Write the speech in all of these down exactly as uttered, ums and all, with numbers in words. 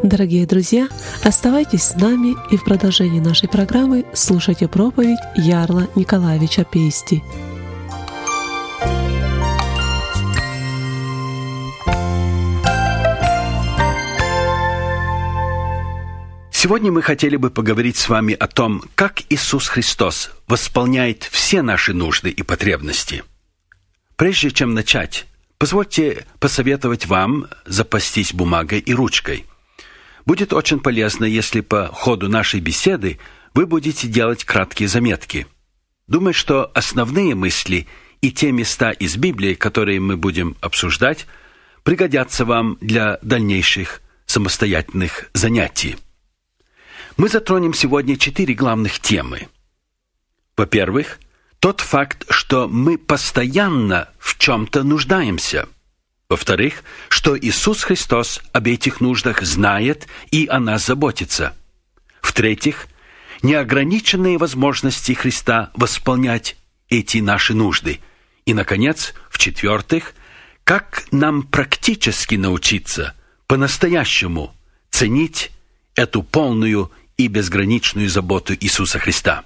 Дорогие друзья, оставайтесь с нами и в продолжении нашей программы слушайте проповедь Ярла Николаевича Пейсти. Сегодня мы хотели бы поговорить с вами о том, как Иисус Христос восполняет все наши нужды и потребности. Прежде чем начать, позвольте посоветовать вам запастись бумагой и ручкой. Будет очень полезно, если по ходу нашей беседы вы будете делать краткие заметки. Думаю, что основные мысли и те места из Библии, которые мы будем обсуждать, пригодятся вам для дальнейших самостоятельных занятий. Мы затронем сегодня четыре главных темы. Во-первых, тот факт, что мы постоянно в чем-то нуждаемся. Во-вторых, что Иисус Христос об этих нуждах знает и о нас заботится. В-третьих, неограниченные возможности Христа восполнять эти наши нужды. И, наконец, в-четвертых, как нам практически научиться по-настоящему ценить эту полную и безграничную заботу Иисуса Христа.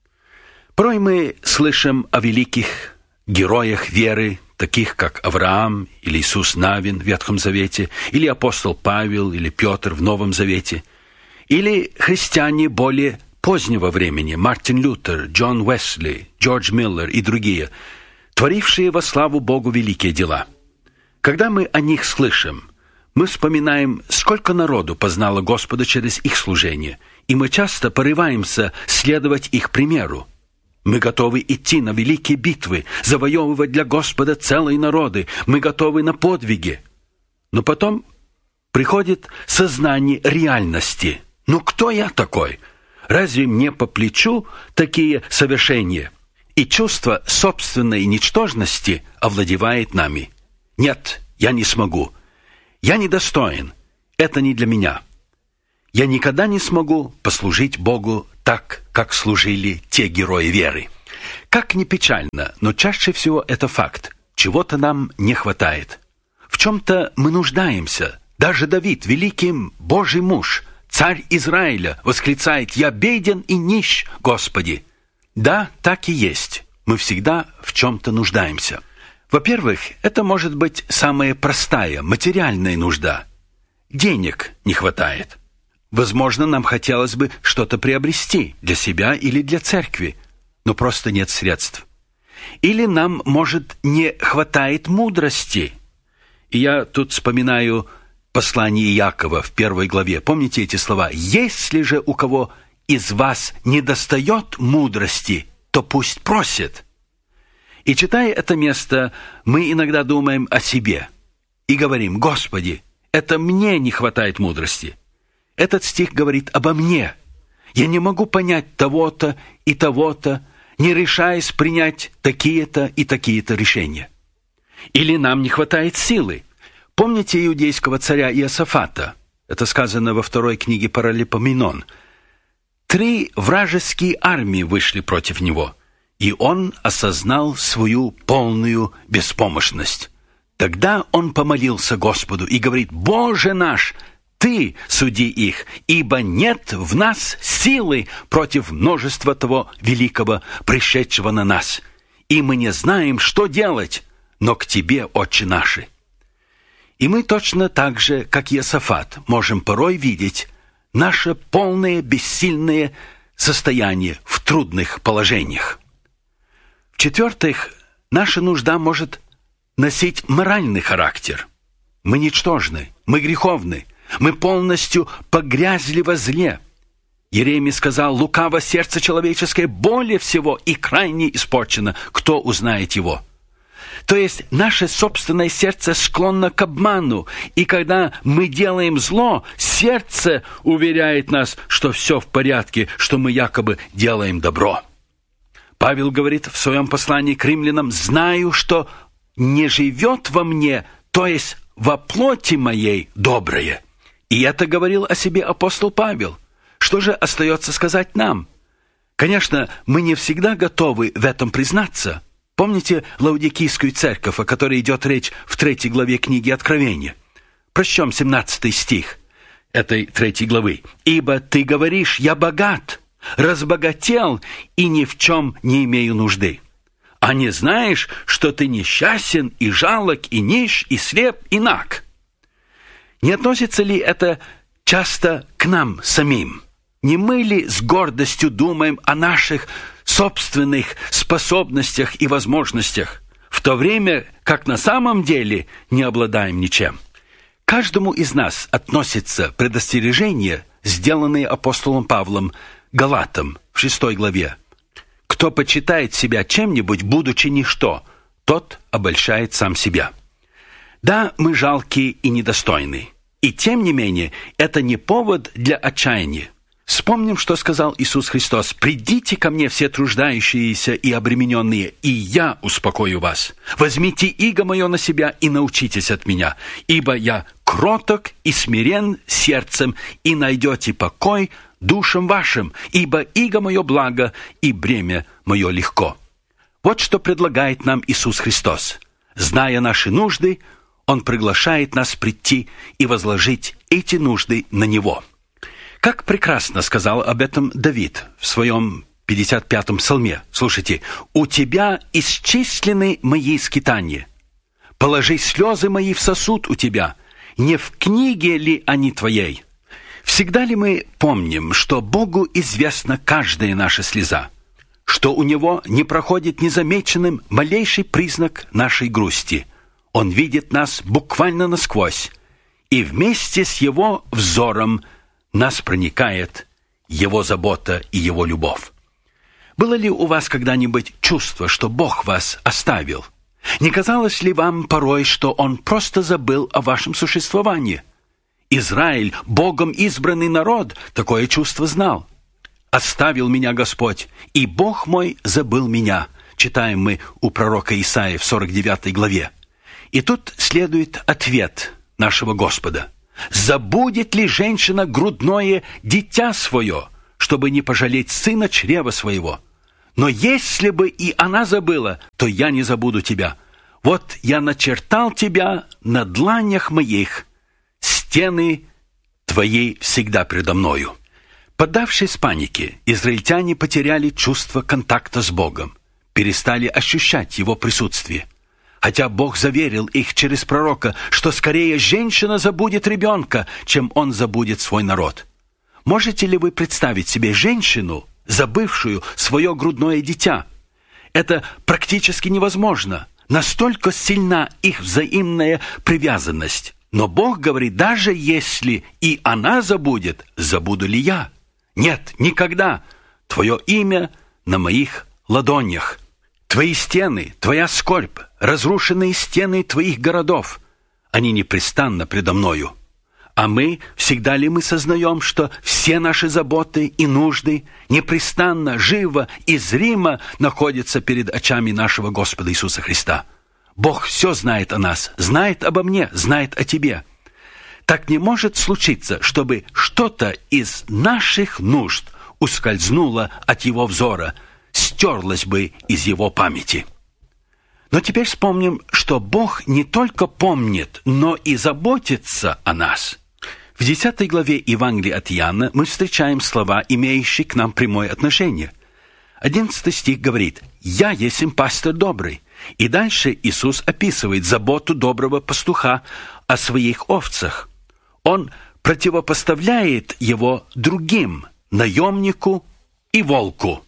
Порой мы слышим о великих героях веры, таких как Авраам или Иисус Навин в Ветхом Завете, или апостол Павел или Петр в Новом Завете, или христиане более позднего времени, Мартин Лютер, Джон Уэсли, Джордж Миллер и другие, творившие во славу Богу великие дела. Когда мы о них слышим, мы вспоминаем, сколько народу познало Господа через их служение, и мы часто порываемся следовать их примеру. Мы готовы идти на великие битвы, завоевывать для Господа целые народы. Мы готовы на подвиги. Но потом приходит сознание реальности. Ну, кто я такой? Разве мне по плечу такие совершения? И чувство собственной ничтожности овладевает нами. Нет, я не смогу. Я недостоин. Это не для меня. Я никогда не смогу послужить Богу так, как служили те герои веры. Как ни печально, но чаще всего это факт. Чего-то нам не хватает. В чем-то мы нуждаемся. Даже Давид, великий Божий муж, царь Израиля, восклицает: «Я беден и нищ, Господи». Да, так и есть. Мы всегда в чем-то нуждаемся. Во-первых, это может быть самая простая, материальная нужда. Денег не хватает. Возможно, нам хотелось бы что-то приобрести для себя или для церкви, но просто нет средств. Или нам, может, не хватает мудрости. И я тут вспоминаю послание Иакова в первой главе. Помните эти слова? «Если же у кого из вас недостает мудрости, то пусть просит». И читая это место, мы иногда думаем о себе и говорим: «Господи, это мне не хватает мудрости». Этот стих говорит обо мне. Я не могу понять того-то и того-то, не решаясь принять такие-то и такие-то решения. Или нам не хватает силы. Помните иудейского царя Иосафата? Это сказано во второй книге Паралипоменон. Три вражеские армии вышли против него, и он осознал свою полную беспомощность. Тогда он помолился Господу и говорит: «Боже наш, Ты суди их, ибо нет в нас силы против множества того великого, пришедшего на нас. И мы не знаем, что делать, но к Тебе, Отче наши». И мы точно так же, как Иосафат, можем порой видеть наше полное бессильное состояние в трудных положениях. В-четвертых, наша нужда может носить моральный характер. Мы ничтожны, мы греховны. Мы полностью погрязли во зле. Иеремия сказал: «Лукаво сердце человеческое более всего и крайне испорчено. Кто узнает его?» То есть наше собственное сердце склонно к обману. И когда мы делаем зло, сердце уверяет нас, что все в порядке, что мы якобы делаем добро. Павел говорит в своем послании к римлянам: «Знаю, что не живет во мне, то есть во плоти моей, доброе». И это говорил о себе апостол Павел. Что же остается сказать нам? Конечно, мы не всегда готовы в этом признаться. Помните Лаодикийскую церковь, о которой идет речь в третьей главе книги Откровения? Прочтем семнадцатый стих. этой третьей главы. «Ибо ты говоришь, я богат, разбогател и ни в чем не имею нужды. А не знаешь, что ты несчастен и жалок, и нищ, и слеп, и наг». Не относится ли это часто к нам самим? Не мы ли с гордостью думаем о наших собственных способностях и возможностях, в то время как на самом деле не обладаем ничем? Каждому из нас относится предостережение, сделанное апостолом Павлом Галатам в шестой главе. «Кто почитает себя чем-нибудь, будучи ничто, тот обольщает сам себя». Да, мы жалкие и недостойны, и тем не менее это не повод для отчаяния. Вспомним, что сказал Иисус Христос: «Придите ко мне все труждающиеся и обремененные, и я успокою вас. Возьмите иго мое на себя и научитесь от меня, ибо я кроток и смирен сердцем, и найдете покой душам вашим, ибо иго мое благо, и бремя мое легко». Вот что предлагает нам Иисус Христос. Зная наши нужды, Он приглашает нас прийти и возложить эти нужды на Него. Как прекрасно сказал об этом Давид в своем пятьдесят пятом псалме. Слушайте: «У тебя исчислены мои скитания. Положи слезы мои в сосуд у тебя. Не в книге ли они твоей?» Всегда ли мы помним, что Богу известна каждая наша слеза, что у Него не проходит незамеченным малейший признак нашей грусти? Он видит нас буквально насквозь, и вместе с Его взором нас проникает Его забота и Его любовь. Было ли у вас когда-нибудь чувство, что Бог вас оставил? Не казалось ли вам порой, что Он просто забыл о вашем существовании? Израиль, Богом избранный народ, такое чувство знал. «Оставил меня Господь, и Бог мой забыл меня», читаем мы у пророка Исаии в сорок девятой главе. И тут следует ответ нашего Господа: «Забудет ли женщина грудное дитя свое, чтобы не пожалеть сына чрева своего? Но если бы и она забыла, то я не забуду тебя. Вот я начертал тебя на дланях моих, стены твоей всегда предо мною». Поддавшись панике, израильтяне потеряли чувство контакта с Богом, перестали ощущать Его присутствие. Хотя Бог заверил их через пророка, что скорее женщина забудет ребенка, чем он забудет свой народ. Можете ли вы представить себе женщину, забывшую свое грудное дитя? Это практически невозможно. Настолько сильна их взаимная привязанность. Но Бог говорит: даже если и она забудет, забуду ли я? Нет, никогда. Твое имя на моих ладонях. Твои стены, твоя скорбь, разрушенные стены твоих городов, они непрестанно предо мною. А мы, всегда ли мы сознаем, что все наши заботы и нужды непрестанно, живо и зримо находятся перед очами нашего Господа Иисуса Христа? Бог все знает о нас, знает обо мне, знает о тебе. Так не может случиться, чтобы что-то из наших нужд ускользнуло от Его взора, стерлось бы из Его памяти. Но теперь вспомним, что Бог не только помнит, но и заботится о нас. В десятой главе Евангелия от Иоанна мы встречаем слова, имеющие к нам прямое отношение. Одиннадцатый стих говорит: «Я есмь пастырь добрый». И дальше Иисус описывает заботу доброго пастуха о своих овцах. Он противопоставляет его другим, наемнику и волку.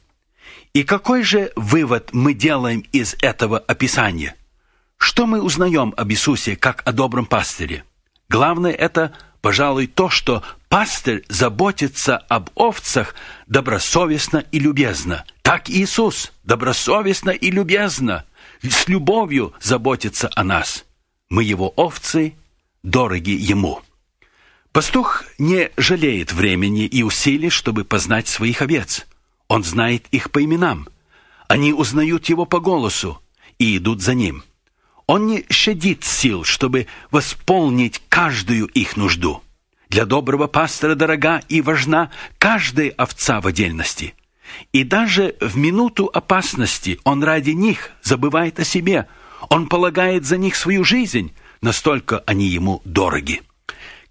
И какой же вывод мы делаем из этого описания? Что мы узнаем об Иисусе как о добром пастыре? Главное это, пожалуй, то, что пастырь заботится об овцах добросовестно и любезно. Так Иисус добросовестно и любезно, с любовью заботится о нас. Мы Его овцы, дороги Ему. Пастух не жалеет времени и усилий, чтобы познать своих овец. Он знает их по именам. Они узнают Его по голосу и идут за Ним. Он не щадит сил, чтобы восполнить каждую их нужду. Для доброго пастора дорога и важна каждая овца в отдельности. И даже в минуту опасности он ради них забывает о себе. Он полагает за них свою жизнь, настолько они ему дороги.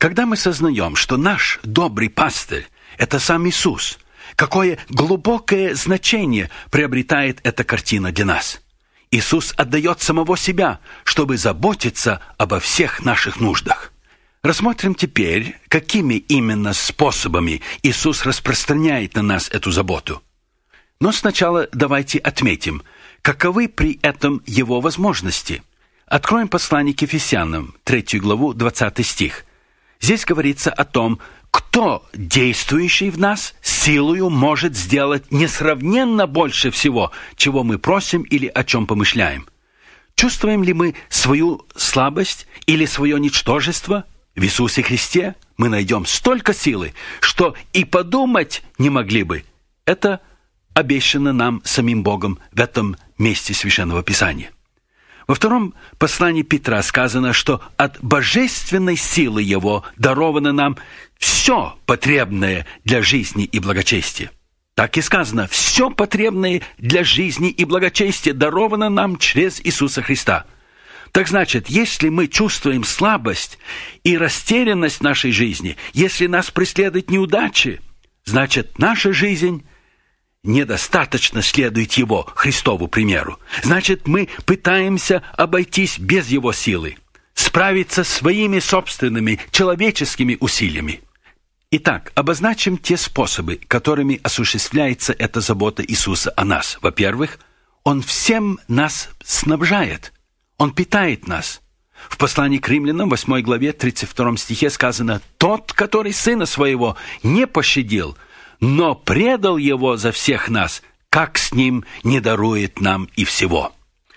Когда мы сознаем, что наш добрый пастырь – это сам Иисус, какое глубокое значение приобретает эта картина для нас. Иисус отдает самого себя, чтобы заботиться обо всех наших нуждах. Рассмотрим теперь, какими именно способами Иисус распространяет на нас эту заботу. Но сначала давайте отметим, каковы при этом Его возможности. Откроем послание к Ефесянам, третью главу, двадцатый стих. Здесь говорится о том, кто, действующий в нас, силою может сделать несравненно больше всего, чего мы просим или о чем помышляем. Чувствуем ли мы свою слабость или свое ничтожество? В Иисусе Христе мы найдем столько силы, что и подумать не могли бы. Это обещано нам самим Богом в этом месте Священного Писания. Во втором послании Петра сказано, что от божественной силы Его даровано нам все потребное для жизни и благочестия. Так и сказано, все потребное для жизни и благочестия даровано нам через Иисуса Христа. Так значит, если мы чувствуем слабость и растерянность в нашей жизни, если нас преследуют неудачи, значит, наша жизнь недостаточно следует Его, Христову примеру. Значит, мы пытаемся обойтись без Его силы, справиться своими собственными человеческими усилиями. Итак, обозначим те способы, которыми осуществляется эта забота Иисуса о нас. Во-первых, Он всем нас снабжает, Он питает нас. В послании к Римлянам, восьмой главе, тридцать втором стихе сказано: «Тот, который Сына Своего не пощадил, но предал Его за всех нас, как с Ним не дарует нам и всего».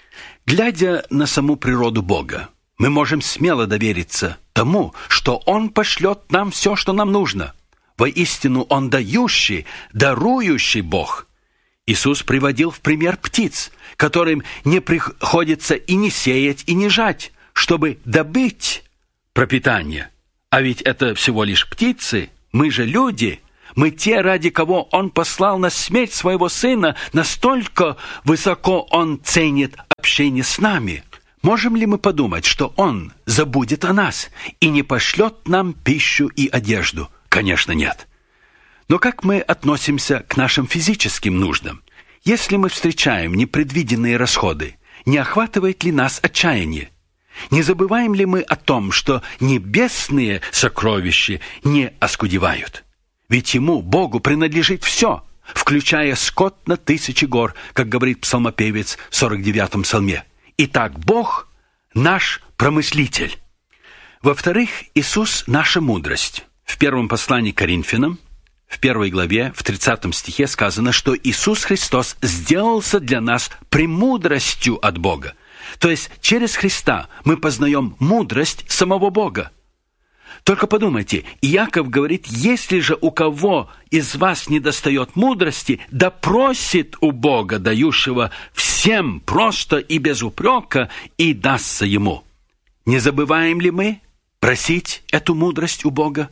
Глядя на саму природу Бога, мы можем смело довериться тому, что Он пошлет нам все, что нам нужно. Воистину, Он дающий, дарующий Бог. Иисус приводил в пример птиц, которым не приходится и не сеять, и не жать, чтобы добыть пропитание. А ведь это всего лишь птицы, мы же люди. Мы те, ради кого Он послал на смерть Своего Сына, настолько высоко Он ценит общение с нами. Можем ли мы подумать, что Он забудет о нас и не пошлет нам пищу и одежду? Конечно, нет. Но как мы относимся к нашим физическим нуждам? Если мы встречаем непредвиденные расходы, не охватывает ли нас отчаяние? Не забываем ли мы о том, что небесные сокровища не оскудевают? Ведь Ему, Богу, принадлежит все, включая скот на тысячи гор, как говорит псалмопевец в сорок девятом псалме. Итак, Бог – наш промыслитель. Во-вторых, Иисус – наша мудрость. В первом послании к Коринфянам, в первой главе, в тридцатом стихе сказано, что Иисус Христос сделался для нас премудростью от Бога. То есть через Христа мы познаем мудрость самого Бога. Только подумайте, Иаков говорит: если же у кого из вас недостает мудрости, да просит у Бога, дающего всем просто и без упрека, и дастся ему. Не забываем ли мы просить эту мудрость у Бога?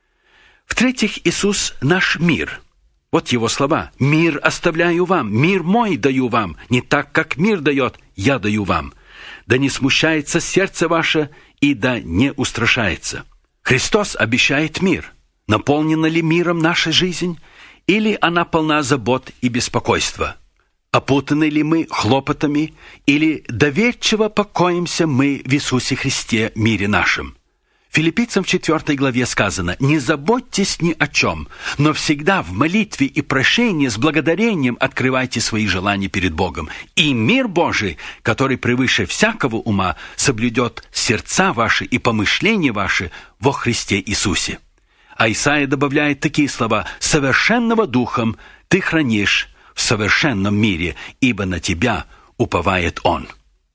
В-третьих, Иисус – наш мир. Вот Его слова: «Мир оставляю вам, мир мой даю вам, не так, как мир дает, я даю вам. Да не смущается сердце ваше, и да не устрашается». Христос обещает мир. Наполнена ли миром наша жизнь, или она полна забот и беспокойства? Опутаны ли мы хлопотами, или доверчиво покоимся мы в Иисусе Христе, мире нашем? Филиппийцам в четвёртой главе сказано: «Не заботьтесь ни о чем, но всегда в молитве и прошении с благодарением открывайте свои желания перед Богом. И мир Божий, который превыше всякого ума, соблюдет сердца ваши и помышления ваши во Христе Иисусе». А Исаия добавляет такие слова: «Совершенного духом ты хранишь в совершенном мире, ибо на тебя уповает Он».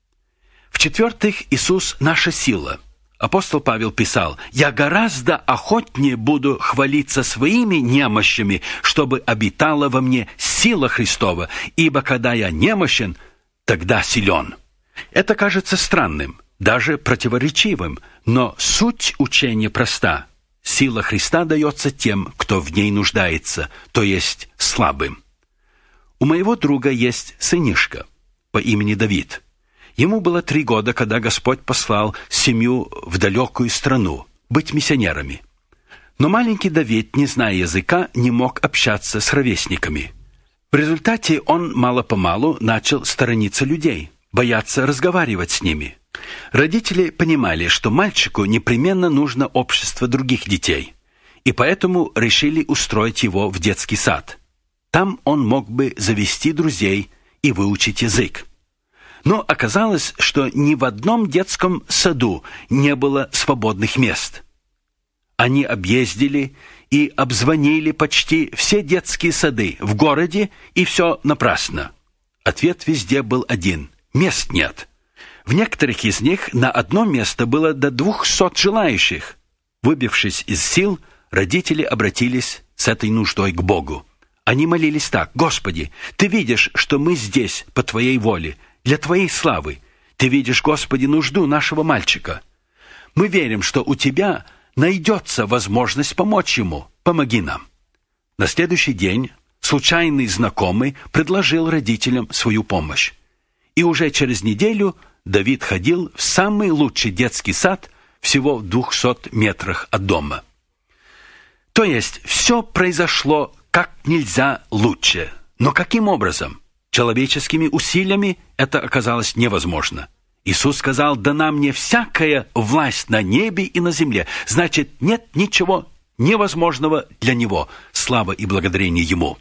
В-четвертых, Иисус – наша сила. Апостол Павел писал: «Я гораздо охотнее буду хвалиться своими немощами, чтобы обитала во мне сила Христова, ибо когда я немощен, тогда силен». Это кажется странным, даже противоречивым, но суть учения проста. Сила Христа дается тем, кто в ней нуждается, то есть слабым. У моего друга есть сынишка по имени Давид. Ему было три года, когда Господь послал семью в далекую страну, быть миссионерами. Но маленький Давид, не зная языка, не мог общаться с ровесниками. В результате он мало-помалу начал сторониться людей, бояться разговаривать с ними. Родители понимали, что мальчику непременно нужно общество других детей, и поэтому решили устроить его в детский сад. Там он мог бы завести друзей и выучить язык. Но оказалось, что ни в одном детском саду не было свободных мест. Они объездили и обзвонили почти все детские сады в городе, и все напрасно. Ответ везде был один – мест нет. В некоторых из них на одно место было до двухсот желающих. Выбившись из сил, родители обратились с этой нуждой к Богу. Они молились так: «Господи, Ты видишь, что мы здесь по Твоей воле, для Твоей славы. Ты видишь, Господи, нужду нашего мальчика. Мы верим, что у Тебя найдется возможность помочь ему. Помоги нам». На следующий день случайный знакомый предложил родителям свою помощь. И уже через неделю Давид ходил в самый лучший детский сад всего в двухстах метрах от дома. То есть все произошло как нельзя лучше. Но каким образом? Человеческими усилиями это оказалось невозможно. Иисус сказал: «Дана мне всякая власть на небе и на земле». Значит, нет ничего невозможного для Него. Слава и благодарение Ему.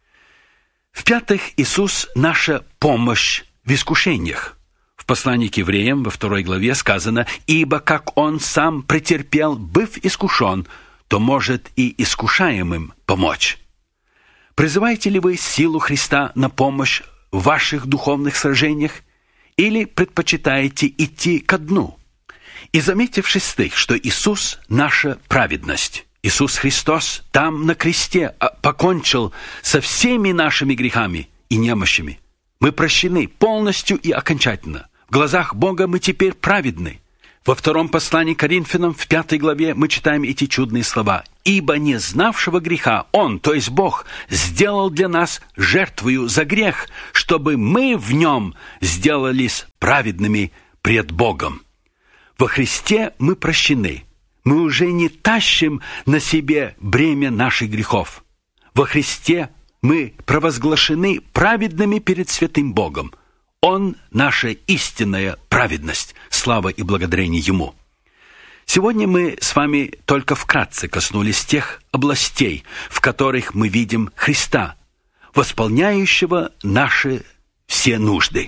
В-пятых, Иисус – наша помощь в искушениях. В послании к евреям во второй главе сказано: «Ибо как Он сам претерпел, быв искушен, то может и искушаемым помочь». Призываете ли вы силу Христа на помощь в ваших духовных сражениях? Или предпочитаете идти ко дну? И заметьте в-шестых, что Иисус – наша праведность. Иисус Христос там на кресте покончил со всеми нашими грехами и немощами. Мы прощены полностью и окончательно. В глазах Бога мы теперь праведны. Во втором послании к Коринфянам, в пятой главе, мы читаем эти чудные слова: «Ибо не знавшего греха Он, то есть Бог, сделал для нас жертвою за грех, чтобы мы в Нем сделались праведными пред Богом». Во Христе мы прощены. Мы уже не тащим на себе бремя наших грехов. Во Христе мы провозглашены праведными перед святым Богом. Он – наша истинная праведность. Слава и благодарение Ему. Сегодня мы с вами только вкратце коснулись тех областей, в которых мы видим Христа, восполняющего наши все нужды.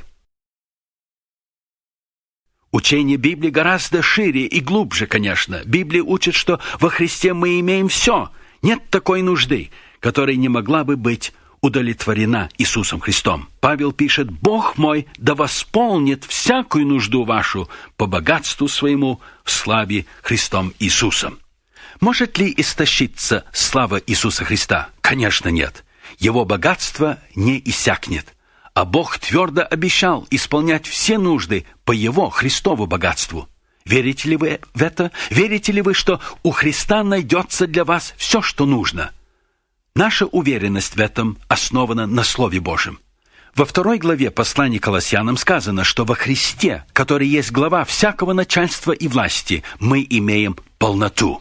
Учение Библии гораздо шире и глубже, конечно. Библия учит, что во Христе мы имеем все. Нет такой нужды, которая не могла бы быть удовлетворена Иисусом Христом. Павел пишет: «Бог мой да восполнит всякую нужду вашу по богатству своему в славе Христом Иисусом». Может ли истощиться слава Иисуса Христа? Конечно, нет. Его богатство не иссякнет. А Бог твердо обещал исполнять все нужды по Его Христову богатству. Верите ли вы в это? Верите ли вы, что у Христа найдется для вас все, что нужно? Наша уверенность в этом основана на Слове Божьем. Во второй главе послания к Колоссянам сказано, что во Христе, который есть глава всякого начальства и власти, мы имеем полноту.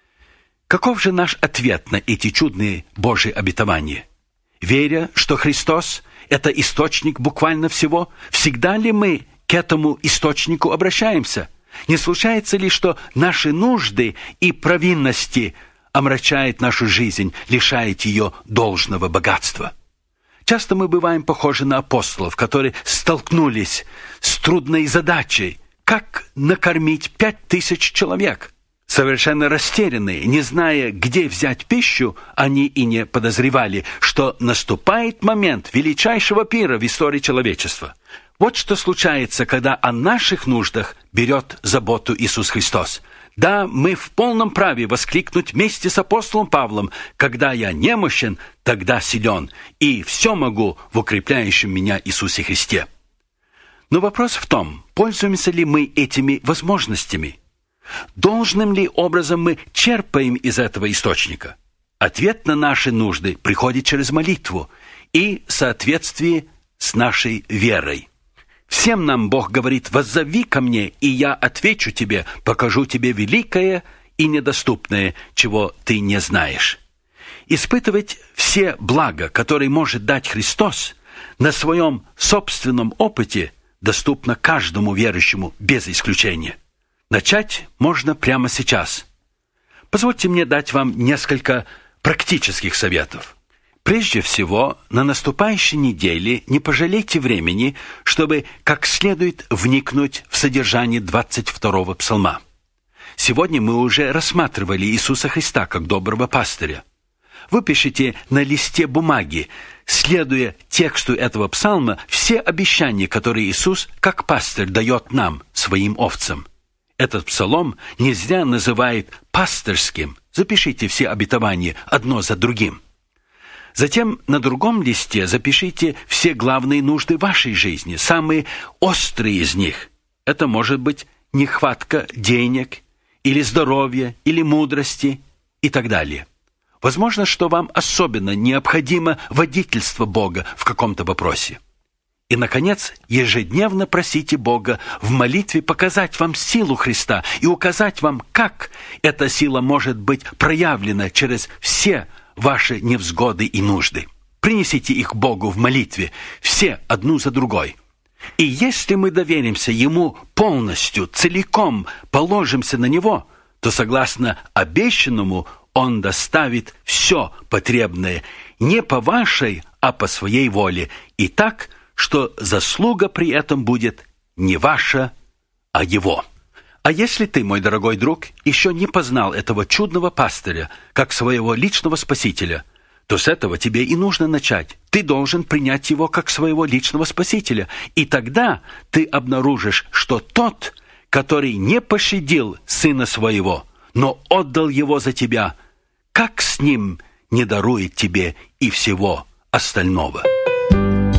Каков же наш ответ на эти чудные Божьи обетования? Веря, что Христос – это источник буквально всего, всегда ли мы к этому источнику обращаемся? Не случается ли, что наши нужды и провинности омрачает нашу жизнь, лишает ее должного богатства? Часто мы бываем похожи на апостолов, которые столкнулись с трудной задачей, как накормить пять тысяч человек. Совершенно растерянные, не зная, где взять пищу, они и не подозревали, что наступает момент величайшего пира в истории человечества. Вот что случается, когда о наших нуждах берет заботу Иисус Христос. Да, мы в полном праве воскликнуть вместе с апостолом Павлом: «Когда я немощен, тогда силен, и все могу в укрепляющем меня Иисусе Христе». Но вопрос в том, пользуемся ли мы этими возможностями? Должным ли образом мы черпаем из этого источника? Ответ на наши нужды приходит через молитву и в соответствии с нашей верой. Всем нам Бог говорит: «Воззови ко мне, и я отвечу тебе, покажу тебе великое и недоступное, чего ты не знаешь. Испытывать все блага, которые может дать Христос, на своем собственном опыте доступно каждому верующему без исключения. Начать можно прямо сейчас. Позвольте мне дать вам несколько практических советов. Прежде всего, на наступающей неделе не пожалейте времени, чтобы как следует вникнуть в содержание двадцать второго псалма. Сегодня мы уже рассматривали Иисуса Христа как доброго пастыря. Выпишите на листе бумаги, следуя тексту этого псалма, все обещания, которые Иисус, как пастырь, дает нам, своим овцам. Этот псалом не зря называют пастырским. Запишите все обетования одно за другим. Затем на другом листе запишите все главные нужды вашей жизни, самые острые из них. Это может быть нехватка денег, или здоровья, или мудрости и так далее. Возможно, что вам особенно необходимо водительство Бога в каком-то вопросе. И, наконец, ежедневно просите Бога в молитве показать вам силу Христа и указать вам, как эта сила может быть проявлена через все ваши невзгоды и нужды. Принесите их Богу в молитве, все одну за другой. И если мы доверимся Ему полностью, целиком положимся на Него, то, согласно обещанному, Он доставит все потребное не по вашей, а по своей воле, и так, что заслуга при этом будет не ваша, а Его. А если ты, мой дорогой друг, еще не познал этого чудного пастыря, как своего личного спасителя, то с этого тебе и нужно начать. Ты должен принять его как своего личного спасителя, и тогда ты обнаружишь, что тот, который не пощадил сына своего, но отдал его за тебя, как с ним не дарует тебе и всего остального.